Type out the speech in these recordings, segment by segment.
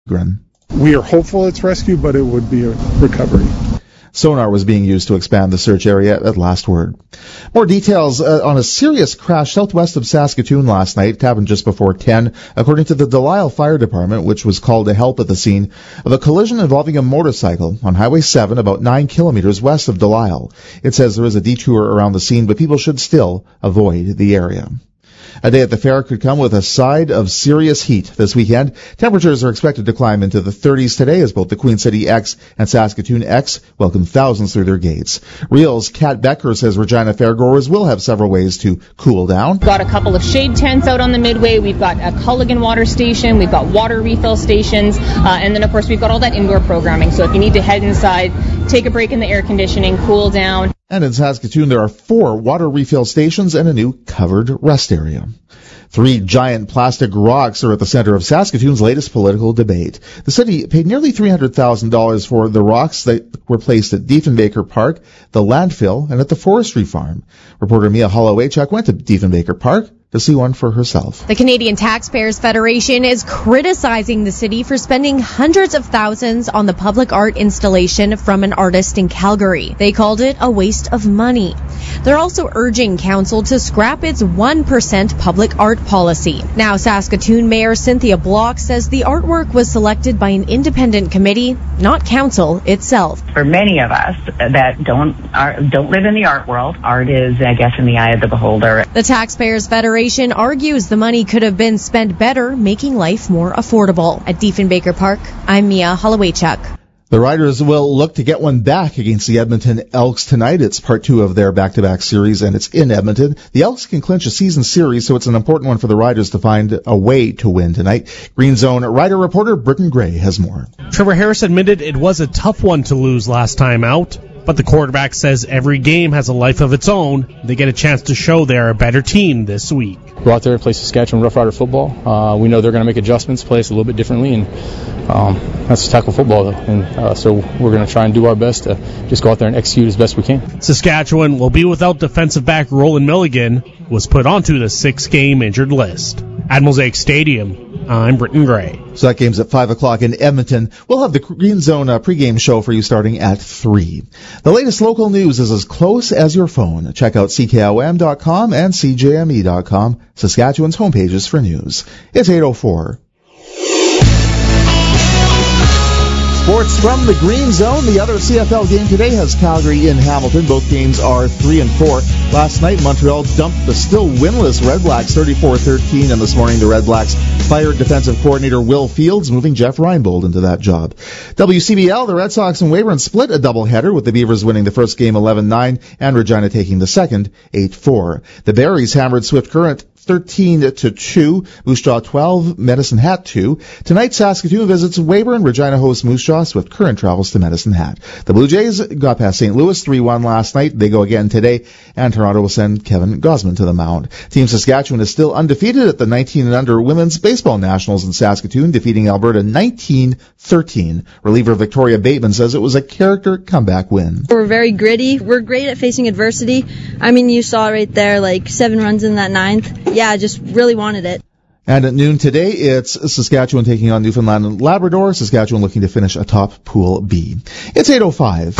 Gren. We are hopeful it's rescue, but it would be a recovery. Sonar was being used to expand the search area at last word. More details on a serious crash southwest of Saskatoon last night. It happened just before 10, according to the Delisle Fire Department, which was called to help at the scene of a collision involving a motorcycle on Highway 7 about 9 kilometers west of Delisle. It says there is a detour around the scene, but people should still avoid the area. A day at the fair could come with a side of serious heat this weekend. Temperatures are expected to climb into the 30s today as both the Queen City X and Saskatoon X welcome thousands through their gates. Real's Kat Becker says Regina fairgoers will have several ways to cool down. We've got a couple of shade tents out on the Midway. We've got a Culligan water station. We've got water refill stations. And then, of course, we've got all that indoor programming. So if you need to head inside, take a break in the air conditioning, cool down. And in Saskatoon, there are 4 water refill stations and a new covered rest area. 3 giant plastic rocks are at the center of Saskatoon's latest political debate. The city paid nearly $300,000 for the rocks that were placed at Diefenbaker Park, the landfill, and at the forestry farm. Reporter Mia Hollowaychuk went to Diefenbaker Park to see one for herself. The Canadian Taxpayers Federation is criticizing the city for spending hundreds of thousands on the public art installation from an artist in Calgary. They called it a waste of money. They're also urging council to scrap its 1% public art policy. Now, Saskatoon Mayor Cynthia Block says the artwork was selected by an independent committee, not council itself. For many of us that don't live in the art world, art is, I guess, in the eye of the beholder. The Taxpayers Federation argues the money could have been spent better, making life more affordable. At Diefenbaker Park, I'm Mia Hollowaychuk. The Riders will look to get one back against the Edmonton Elks tonight. It's part 2 of their back-to-back series, and it's in Edmonton. The Elks can clinch a season series, so it's an important one for the Riders to find a way to win tonight. Green Zone Rider reporter Britton Gray has more. Trevor Harris admitted it was a tough one to lose last time out, but the quarterback says every game has a life of its own. They get a chance to show they're a better team this week. Go out there and play Saskatchewan Rough Rider football. We know they're going to make adjustments, play us a little bit differently, and that's tackle football. And so we're going to try and do our best to just go out there and execute as best we can. Saskatchewan will be without defensive back Roland Milligan, was put onto the 6-game injured list. At Mosaic Stadium, I'm Britton Gray. So that game's at 5 o'clock in Edmonton. We'll have the Green Zone pregame show for you starting at 3. The latest local news is as close as your phone. Check out CKOM.com and CJME.com, Saskatchewan's homepages for news. It's 8:04. Sports from the Green Zone. The other CFL game today has Calgary in Hamilton. Both games are 3 and 4. Last night, Montreal dumped the still winless Red Blacks 34-13, and this morning the Red Blacks fired defensive coordinator Will Fields, moving Jeff Reinbold into that job. WCBL, the Red Sox and Weyburn split a doubleheader, with the Beavers winning the first game 11-9 and Regina taking the second 8-4. The Berries hammered Swift Current 13-2, Moose Jaw 12, Medicine Hat 2. Tonight, Saskatoon visits Weyburn, Regina hosts Moose Jaw, Swift Current travels to Medicine Hat. The Blue Jays got past St. Louis 3-1 last night. They go again today, and Toronto will send Kevin Gosman to the mound. Team Saskatchewan is still undefeated at the 19 and under Women's Baseball Nationals in Saskatoon, defeating Alberta 19-13. Reliever Victoria Bateman says it was a character comeback win. We're very gritty. We're great at facing adversity. I mean, you saw right there, 7 runs in that 9th. Yeah, just really wanted it. And at noon today, it's Saskatchewan taking on Newfoundland and Labrador. Saskatchewan looking to finish atop Pool B. It's 8:05.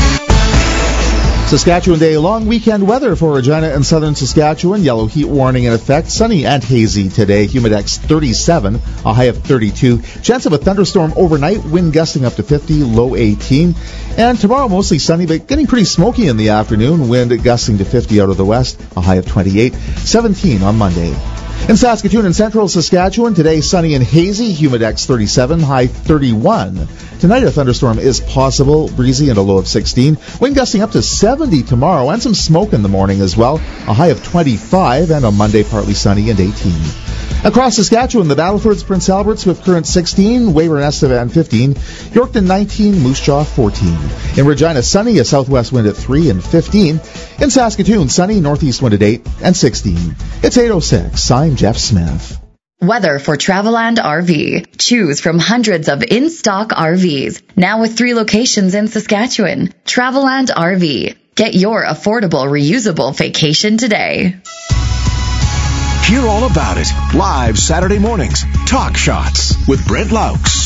Saskatchewan Day, long weekend weather for Regina and southern Saskatchewan. Yellow heat warning in effect. Sunny and hazy today. Humidex 37, a high of 32. Chance of a thunderstorm overnight. Wind gusting up to 50, low 18. And tomorrow mostly sunny, but getting pretty smoky in the afternoon. Wind gusting to 50 out of the west, a high of 28. 17 on Monday. In Saskatoon and central Saskatchewan, today sunny and hazy, Humidex 37, high 31. Tonight a thunderstorm is possible, breezy and a low of 16. Wind gusting up to 70 tomorrow, and some smoke in the morning as well, a high of 25, and on Monday partly sunny and 18. Across Saskatchewan, the Battlefords, Prince Albert, Swift Current 16, Weyburn Estevan 15, Yorkton 19, Moose Jaw 14. In Regina, sunny, a southwest wind at 3 and 15. In Saskatoon, sunny, northeast wind at 8 and 16. It's 8:06. I'm Jeff Smith. Weather for Traveland RV. Choose from hundreds of in-stock RVs. Now with 3 locations in Saskatchewan. Traveland RV. Get your affordable, reusable vacation today. Hear all about it live Saturday mornings. Talk Shots with Brent Laux.